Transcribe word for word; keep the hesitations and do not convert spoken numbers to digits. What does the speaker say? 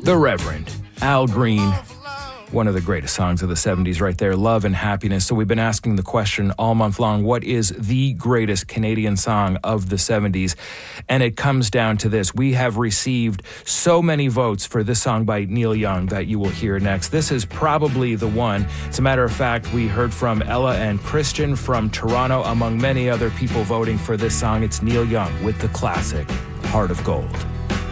The Reverend Al Green, one of the greatest songs of the seventies right there, Love and Happiness. So we've been asking the question all month long, what is the greatest Canadian song of the seventies? And it comes down to this. We have received so many votes for this song by Neil Young that you will hear next. This is probably the one. As a matter of fact, we heard from Ella and Christian from Toronto, among many other people voting for this song. It's Neil Young with the classic Heart of Gold.